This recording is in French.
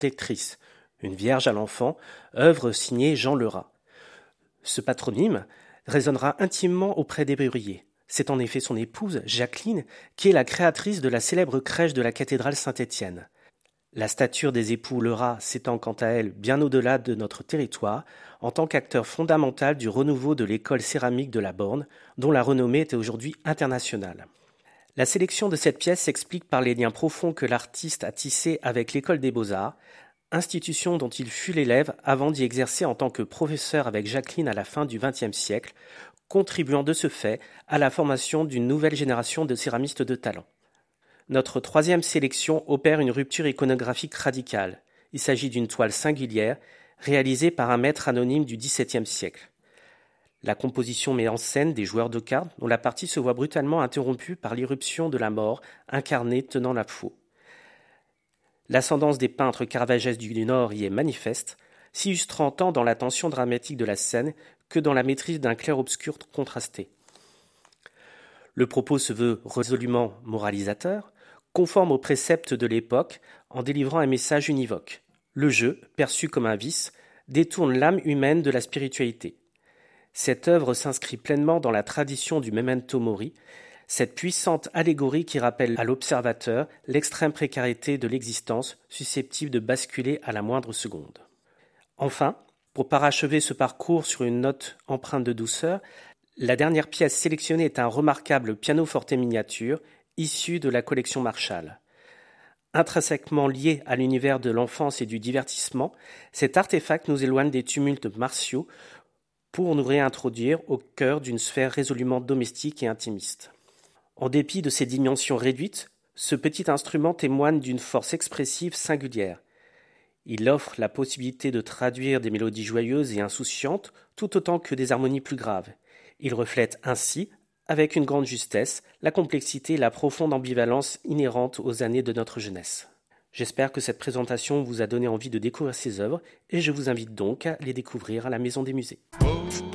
protectrice, une vierge à l'enfant, œuvre signée Jean Lerat. Ce patronyme résonnera intimement auprès des Bruyers. C'est en effet son épouse, Jacqueline, qui est la créatrice de la célèbre crèche de la cathédrale Saint-Étienne. La stature des époux Lerat s'étend quant à elle bien au-delà de notre territoire, en tant qu'acteur fondamental du renouveau de l'école céramique de la Borne, dont la renommée est aujourd'hui internationale. La sélection de cette pièce s'explique par les liens profonds que l'artiste a tissés avec l'École des Beaux-Arts, institution dont il fut l'élève avant d'y exercer en tant que professeur avec Jacqueline à la fin du XXe siècle, contribuant de ce fait à la formation d'une nouvelle génération de céramistes de talent. Notre troisième sélection opère une rupture iconographique radicale. Il s'agit d'une toile singulière, réalisée par un maître anonyme du XVIIe siècle. La composition met en scène des joueurs de cartes dont la partie se voit brutalement interrompue par l'irruption de la mort, incarnée tenant la faux. L'ascendance des peintres caravagès du Nord y est manifeste, s'illustrant tant dans la tension dramatique de la scène que dans la maîtrise d'un clair-obscur contrasté. Le propos se veut résolument moralisateur, conforme aux préceptes de l'époque en délivrant un message univoque. Le jeu, perçu comme un vice, détourne l'âme humaine de la spiritualité. Cette œuvre s'inscrit pleinement dans la tradition du memento mori, cette puissante allégorie qui rappelle à l'observateur l'extrême précarité de l'existence susceptible de basculer à la moindre seconde. Enfin, pour parachever ce parcours sur une note empreinte de douceur, la dernière pièce sélectionnée est un remarquable pianoforte miniature issu de la collection Marshall. Intrinsèquement lié à l'univers de l'enfance et du divertissement, cet artefact nous éloigne des tumultes martiaux pour nous réintroduire au cœur d'une sphère résolument domestique et intimiste. En dépit de ses dimensions réduites, ce petit instrument témoigne d'une force expressive singulière. Il offre la possibilité de traduire des mélodies joyeuses et insouciantes tout autant que des harmonies plus graves. Il reflète ainsi, avec une grande justesse, la complexité et la profonde ambivalence inhérentes aux années de notre jeunesse. J'espère que cette présentation vous a donné envie de découvrir ces œuvres et je vous invite donc à les découvrir à la Maison des Musées.